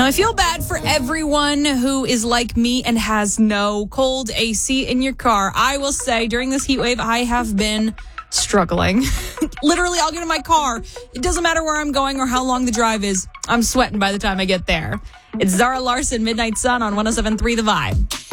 I feel bad for everyone who is like me and has no cold AC in your car. I will say during this heat wave, I have been struggling. Literally, I'll get in my car. It doesn't matter where I'm going or how long the drive is. I'm sweating by the time I get there. It's Zara Larson, Midnight Sun on 107.3 The Vibe.